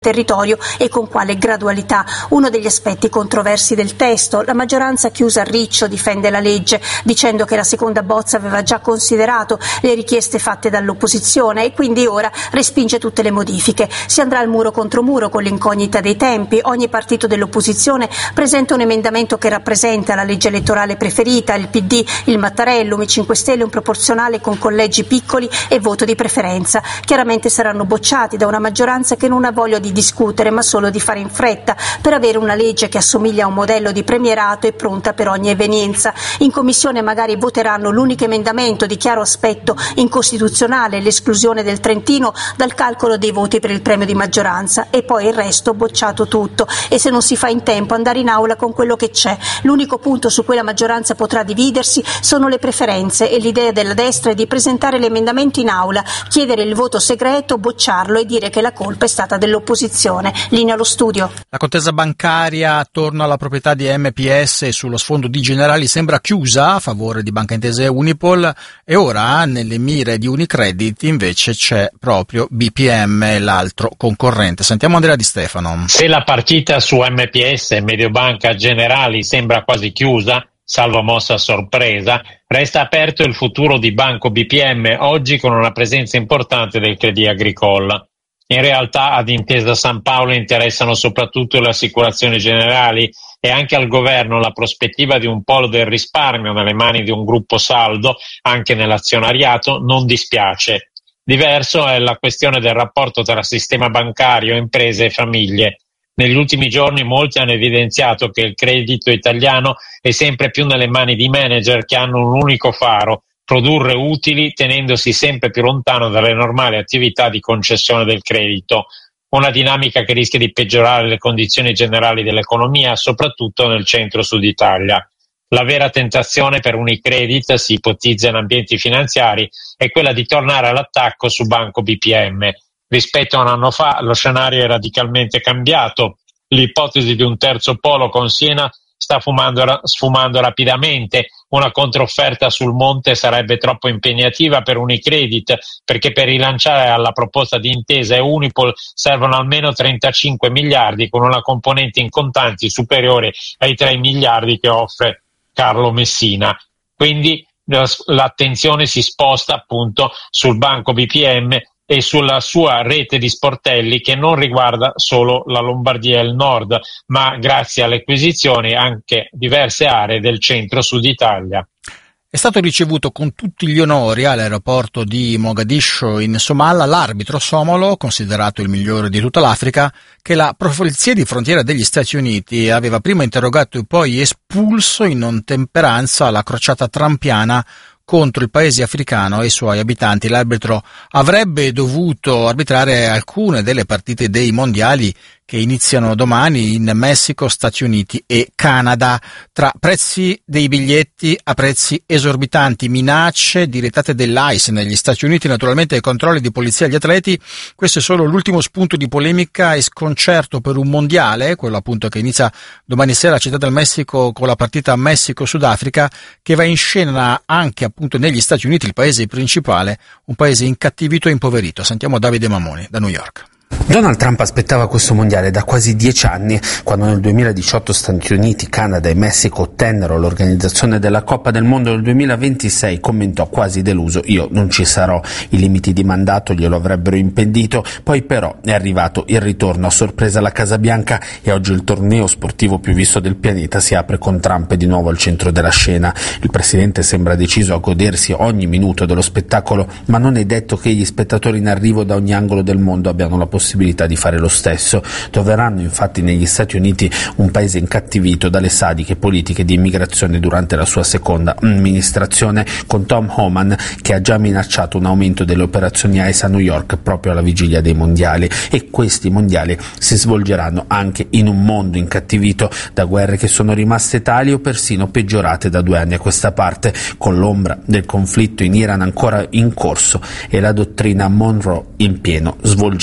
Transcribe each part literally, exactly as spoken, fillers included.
territorio e con quale gradualità. Uno degli aspetti controversi del testo: la maggioranza chiusa a riccio difende la legge dicendo che la seconda bozza aveva già considerato le richieste fatte dall'opposizione e quindi ora respinge tutte le modifiche. Si andrà al muro contro muro con l'incognita dei tempi. Ogni partito dell'opposizione presenta un emendamento che rappresenta la legge elettorale preferita: il P D, il Mattarellum, i cinque Stelle un proporzionale con collegi piccoli e voto di preferenza. Chiaramente saranno bocciati da una maggioranza che non ha voglia di discutere ma solo di fare in fretta per avere una legge che assomiglia a un modello di premierato e pronta per ogni evenienza. In commissione magari voteranno l'unico emendamento di chiaro aspetto incostituzionale, l'esclusione del Trentino dal calcolo dei voti per il premio di maggioranza, e poi il resto bocciato tutto, e se non si fa in tempo andare in aula con quello che c'è. L'unico punto su cui la maggioranza potrà dividersi sono le preferenze, e l'idea della destra è di presentare l'emendamento in aula, chiedere il voto segreto, bocciarlo e dire che la colpa è stata dell'opposizione. Linea allo studio. La contesa bancaria attorno alla proprietà di M P S e sullo sfondo di Generali sembra chiusa a favore di Banca Intesa e Unipol, e ora nelle mire di Unicredit invece c'è proprio B P M, l'altro concorrente. Sentiamo Andrea Di Stefano. Se la partita su M P S e Mediobanca Generali sembra quasi chiusa, salvo mossa a sorpresa, resta aperto il futuro di Banco B P M, oggi con una presenza importante del Crédit Agricole. In realtà ad Intesa Sanpaolo interessano soprattutto le assicurazioni generali, e anche al governo la prospettiva di un polo del risparmio nelle mani di un gruppo saldo, anche nell'azionariato, non dispiace. Diverso è la questione del rapporto tra sistema bancario, imprese e famiglie. Negli ultimi giorni molti hanno evidenziato che il credito italiano è sempre più nelle mani di manager che hanno un unico faro: produrre utili tenendosi sempre più lontano dalle normali attività di concessione del credito, una dinamica che rischia di peggiorare le condizioni generali dell'economia, soprattutto nel centro-sud Italia. La vera tentazione per Unicredit, si ipotizza in ambienti finanziari, è quella di tornare all'attacco su Banco B P M. Rispetto a un anno fa lo scenario è radicalmente cambiato. L'ipotesi di un terzo polo con Siena sta fumando, sfumando rapidamente. Una controfferta sul monte sarebbe troppo impegnativa per Unicredit, perché per rilanciare alla proposta di Intesa e Unipol servono almeno trentacinque miliardi, con una componente in contanti superiore ai tre miliardi che offre Carlo Messina. Quindi l'attenzione si sposta appunto sul Banco B P M e sulla sua rete di sportelli, che non riguarda solo la Lombardia e il nord, ma grazie alle acquisizioni anche diverse aree del centro-sud Italia. È stato ricevuto con tutti gli onori all'aeroporto di Mogadiscio in Somalia l'arbitro somalo, considerato il migliore di tutta l'Africa, che la polizia di frontiera degli Stati Uniti aveva prima interrogato e poi espulso in ottemperanza alla crociata trumpiana contro il paese africano e i suoi abitanti. L'arbitro avrebbe dovuto arbitrare alcune delle partite dei mondiali che iniziano domani in Messico, Stati Uniti e Canada. Tra prezzi dei biglietti a prezzi esorbitanti, minacce direttate dell'I C E negli Stati Uniti, naturalmente i controlli di polizia agli atleti, questo è solo l'ultimo spunto di polemica e sconcerto per un mondiale, quello appunto che inizia domani sera a Città del Messico con la partita Messico-Sudafrica, che va in scena anche appunto negli Stati Uniti, il paese principale, un paese incattivito e impoverito. Sentiamo Davide Mamoni da New York. Donald Trump aspettava questo mondiale da quasi dieci anni, quando nel duemiladiciotto Stati Uniti, Canada e Messico ottennero l'organizzazione della Coppa del Mondo. Nel duemilaventisei commentò quasi deluso: io non ci sarò, i limiti di mandato glielo avrebbero impedito. Poi però è arrivato il ritorno a sorpresa alla Casa Bianca e oggi il torneo sportivo più visto del pianeta si apre con Trump di nuovo al centro della scena. Il presidente sembra deciso a godersi ogni minuto dello spettacolo, ma non è detto che gli spettatori in arrivo da ogni angolo del mondo abbiano la possibilità di fare lo stesso. Troveranno infatti negli Stati Uniti un paese incattivito dalle sadiche politiche di immigrazione durante la sua seconda amministrazione, con Tom Homan che ha già minacciato un aumento delle operazioni I C E a New York proprio alla vigilia dei mondiali. E questi mondiali si svolgeranno anche in un mondo incattivito da guerre che sono rimaste tali o persino peggiorate da due anni a questa parte, con l'ombra del conflitto in Iran ancora in corso e la dottrina Monroe in pieno svolgimento.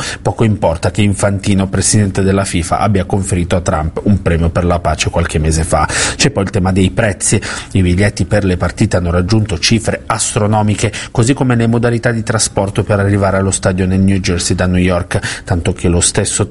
Poco importa che Infantino, presidente della FIFA, abbia conferito a Trump un premio per la pace qualche mese fa. C'è poi il tema dei prezzi. I biglietti per le partite hanno raggiunto cifre astronomiche, così come le modalità di trasporto per arrivare allo stadio nel New Jersey da New York, tanto che lo stesso